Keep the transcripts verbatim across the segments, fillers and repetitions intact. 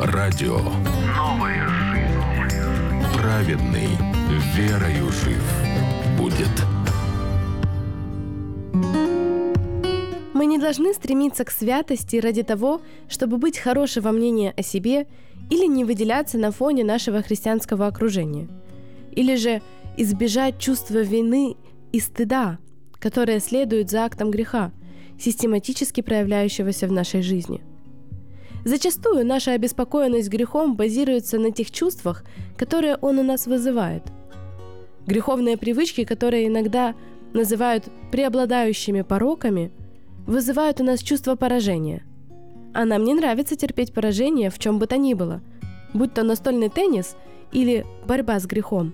Радио «Новая жизнь». Праведный верою жив будет. Мы не должны стремиться к святости ради того, чтобы быть хорошего мнения о себе или не выделяться на фоне нашего христианского окружения, или же избежать чувства вины и стыда, которое следует за актом греха, систематически проявляющегося в нашей жизни. Зачастую наша обеспокоенность грехом базируется на тех чувствах, которые он у нас вызывает. Греховные привычки, которые иногда называют преобладающими пороками, вызывают у нас чувство поражения. А нам не нравится терпеть поражение в чем бы то ни было, будь то настольный теннис или борьба с грехом.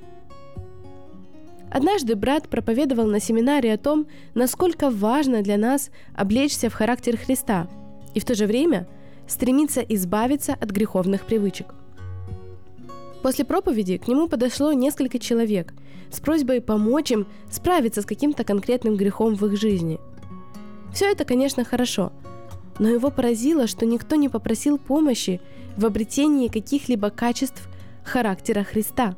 Однажды брат проповедовал на семинаре о том, насколько важно для нас облечься в характер Христа и в то же время стремиться избавиться от греховных привычек. После проповеди к нему подошло несколько человек с просьбой помочь им справиться с каким-то конкретным грехом в их жизни. Все это, конечно, хорошо, но его поразило, что никто не попросил помощи в обретении каких-либо качеств характера Христа.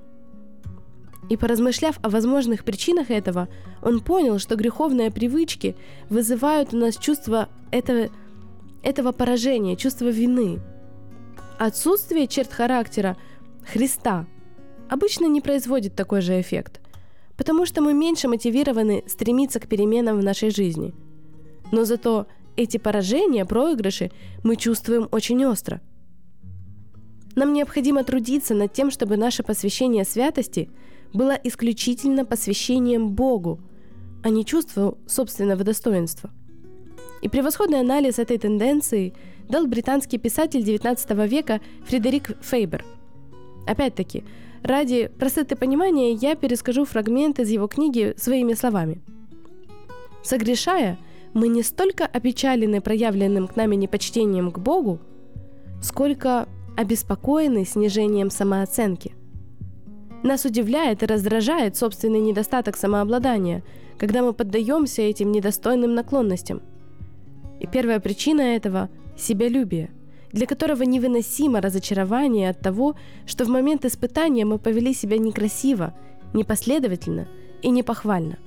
И поразмышляв о возможных причинах этого, он понял, что греховные привычки вызывают у нас чувство этого, этого поражения, чувство вины. Отсутствие черт характера Христа обычно не производит такой же эффект, потому что мы меньше мотивированы стремиться к переменам в нашей жизни. Но зато эти поражения, проигрыши мы чувствуем очень остро. Нам необходимо трудиться над тем, чтобы наше посвящение святости было исключительно посвящением Богу, а не чувству собственного достоинства. И превосходный анализ этой тенденции дал британский писатель девятнадцатого века Фредерик Фейбер. Опять-таки, ради простоты понимания я перескажу фрагмент из его книги своими словами. «Согрешая, мы не столько опечалены проявленным к нами непочтением к Богу, сколько обеспокоены снижением самооценки. Нас удивляет и раздражает собственный недостаток самообладания, когда мы поддаемся этим недостойным наклонностям. И первая причина этого – себялюбие, для которого невыносимо разочарование от того, что в момент испытания мы повели себя некрасиво, непоследовательно и непохвально.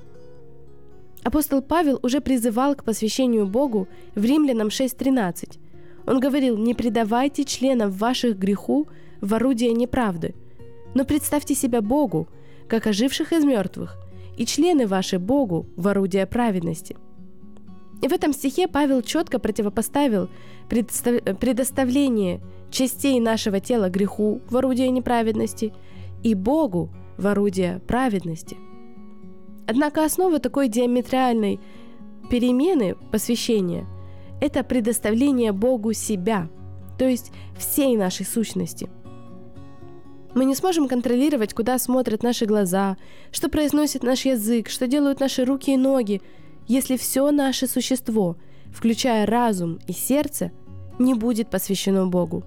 Апостол Павел уже призывал к посвящению Богу в Римлянам шесть тринадцать. Он говорил: «Не предавайте членов ваших греху в орудие неправды, но представьте себя Богу, как оживших из мертвых, и члены ваши Богу в орудие праведности». И в этом стихе Павел четко противопоставил предоставление частей нашего тела греху в орудие неправедности и Богу в орудие праведности. Однако основа такой диаметральной перемены посвящения – это предоставление Богу себя, то есть всей нашей сущности. Мы не сможем контролировать, куда смотрят наши глаза, что произносит наш язык, что делают наши руки и ноги, если все наше существо, включая разум и сердце, не будет посвящено Богу.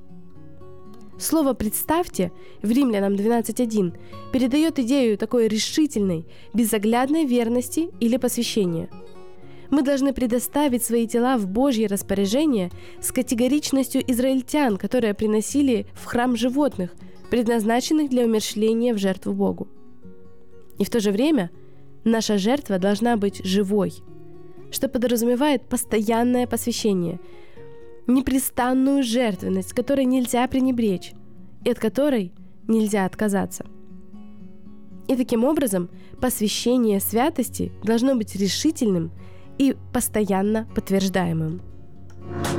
Слово «представьте» в Римлянам двенадцать один передает идею такой решительной, безоглядной верности или посвящения. Мы должны предоставить свои тела в Божье распоряжение с категоричностью израильтян, которые приносили в храм животных, предназначенных для умерщвления в жертву Богу. И в то же время наша жертва должна быть живой, что подразумевает постоянное посвящение, непрестанную жертвенность, которой нельзя пренебречь и от которой нельзя отказаться. И таким образом посвящение святости должно быть решительным и постоянно подтверждаемым.